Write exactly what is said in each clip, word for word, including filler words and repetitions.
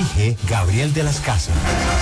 Dirige Gabriel de las Casas.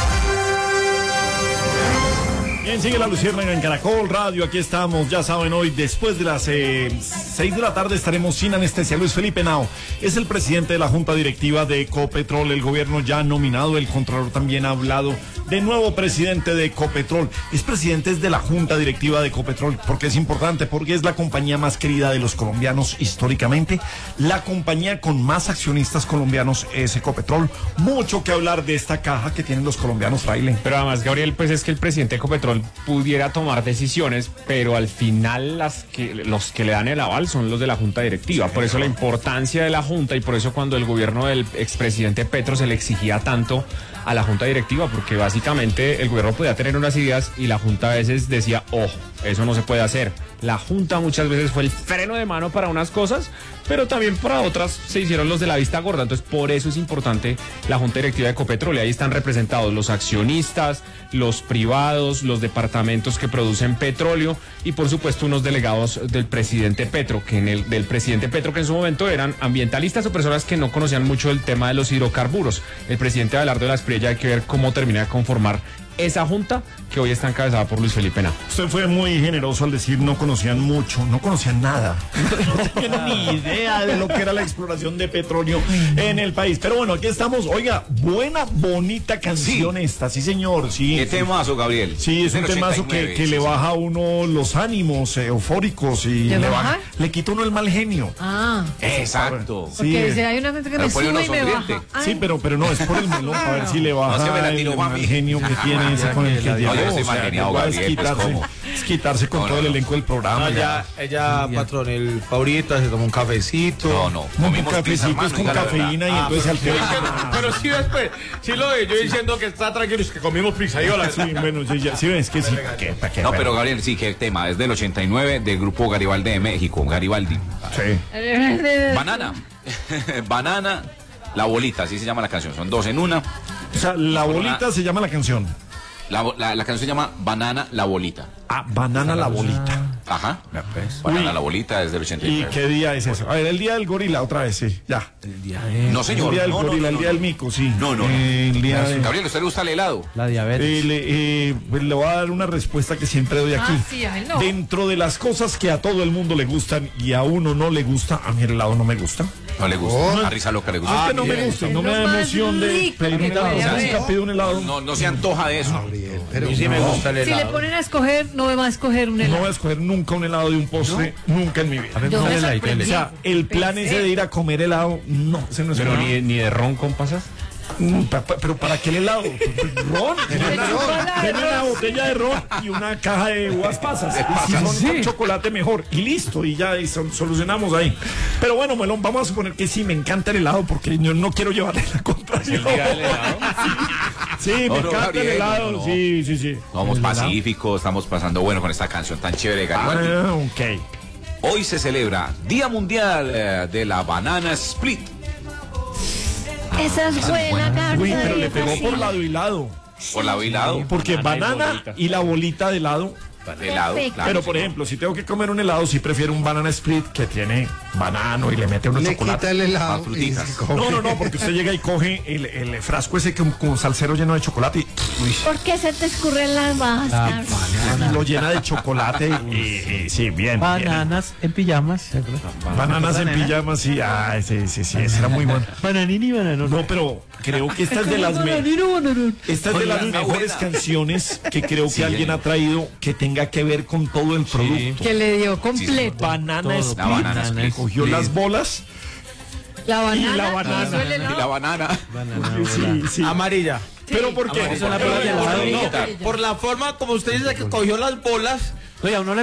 Bien, sigue la Luciérnaga en Caracol Radio, aquí estamos, ya saben, hoy después de las eh, seis de la tarde estaremos sin anestesia. Luis Felipe Henao es el presidente de la Junta Directiva de Ecopetrol, el gobierno ya ha nominado, el Contralor también ha hablado de nuevo presidente de Ecopetrol. Es presidente de la Junta Directiva de Ecopetrol, porque es importante, porque es la compañía más querida de los colombianos históricamente, la compañía con más accionistas colombianos es Ecopetrol. Mucho que hablar de esta caja que tienen los colombianos, Fraile. Pero además, Gabriel, pues es que el presidente de Ecopetrol pudiera tomar decisiones, pero al final las que, los que le dan el aval son los de la Junta Directiva. Por eso la importancia de la Junta y por eso cuando el gobierno del expresidente Petro se le exigía tanto a la Junta Directiva, porque básicamente el gobierno podía tener unas ideas y la Junta a veces decía, ojo, eso no se puede hacer. La Junta muchas veces fue el freno de mano para unas cosas, pero también para otras se hicieron los de la vista gorda. Entonces, por eso es importante la Junta Directiva de Ecopetrol. Y ahí están representados los accionistas, los privados, los departamentos que producen petróleo y, por supuesto, unos delegados del presidente Petro, que en el del presidente Petro, que en su momento eran ambientalistas o personas que no conocían mucho el tema de los hidrocarburos. El presidente Abelardo de la Espriella, hay que ver cómo termina de conformar esa junta que hoy está encabezada por Luis Felipe Henao. Usted fue muy generoso al decir no conocían mucho, no conocían nada. No tenían ni idea de lo que era la exploración de petróleo en el país. Pero bueno, aquí estamos. Oiga, buena, bonita canción sí. esta, sí señor. Sí, ¿Qué temazo, Gabriel? Sí, es un temazo que, que sí, le baja a uno los ánimos eh, eufóricos y le, le, baja? baja, le quita uno el mal genio. Ah. Exacto. Sí. Porque si hay una gente que me sube y me baja. Ay. Sí, pero, pero no, es por el melón, a ver si le baja no, el, el mal genio que tiene ese con el que llegó. Yo estoy mal geniado, Gabriel, es quitarse, pues, es quitarse con no, todo no, el elenco del programa. No, ya, ella, patrón, el favorito, se toma un cafecito. No, no. Un cafecito es con cafeína y ah, entonces al pero, pero sí después, sí lo de yo diciendo que está tranquilo, es que comimos pizza. Yo la sí, bueno, sí, ya, sí ves que sí. ¿Para qué, para qué, no, pero Gabriel, sí, que el tema es del ochenta y nueve del grupo Garibaldi de México, Garibaldi. Sí. Banana. Banana, la bolita, así se llama la canción. Son dos en una. O sea, la bolita una... se llama la canción. La, la, la canción se llama Banana la bolita. Ah, Banana la bolita. Ajá. Banana Uy. la bolita desde el ochenta y nueve. ¿Y qué día es eso? A ver, el día del gorila, otra vez, sí, ya. El día de... No, señor. El día del no, gorila, no, no, el día no. del mico, sí. No, no, no. Eh, el día de... Gabriel, ¿a usted le gusta el helado? La diabetes. Eh, le, eh, pues le voy a dar una respuesta que siempre doy aquí. Ah, sí, ay, no. Dentro de las cosas que a todo el mundo le gustan y a uno no le gusta, a mí el helado no me gusta. No le gusta. Oh. A Risa Loca le gusta. Ah, es que no me gusta, no me da emoción de pedir un helado. Nunca pido un helado. No, no se antoja de eso. Gabriel, pero sí me gusta el helado. Si le ponen a escoger, no me va a escoger un helado. No voy a escoger nunca un helado de un postre, ¿no? Nunca en mi vida. Yo me sorprendí. O sea, el plan Pensé. ese de ir a comer helado, no, ese no es Pero helado. ni, ni de ron con pasas. Mm, pa, pa, pero ¿para qué el helado? ¿Ron? Deme una botella de ron y una caja de uvas pasas. Y si son sí. con chocolate mejor. Y listo, y ya y sol, solucionamos ahí. Pero bueno, Melón, vamos a suponer que sí, me encanta el helado porque yo no quiero llevarle la contraria. ¿El día del helado? Sí, sí no, me no, encanta Gabriel, el helado. no, no. Sí, sí, sí. Somos pacíficos, estamos pasando bueno con esta canción tan chévere de Garibaldi. Ah, ok. Hoy se celebra Día Mundial eh, de la Banana Split. Esa es buena, Carlos. Uy, pero le pegó por lado y lado. Por lado y lado. Porque Banana y banana bolita. y la bolita de lado. De helado, claro, Pero sí, por no. ejemplo, si tengo que comer un helado, sí prefiero un banana split que tiene banano y le mete unos Le chocolate. quita el helado. Más fruticas. y se come. No, no, no, porque usted llega y coge el, el frasco ese con, con salsero lleno de chocolate y, uy, ¿Por qué se te escurren las bajas, Carlos? y lo llena de chocolate y, y- y- sí, bien. Bananas en pijamas. bien. Bananas en pijamas, sí, ah, sí, sí, sí, ese era muy bueno. Bananini, bananón. No, pero creo que esta es de las, me- Bananino, bananón. esta es de las mejores canciones que creo que Sí, alguien eh. ha traído que tenga que ver con todo el producto. Que le dio completo. Banana Todo. split, La banana split. cogió las bolas La banana. y la banana. hizo el helado. Y la banana. Sí, sí. Amarilla. ¿Pero por qué? Eso es la bola de helado. Por la forma como usted dice que cogió las bolas. Oye, a uno le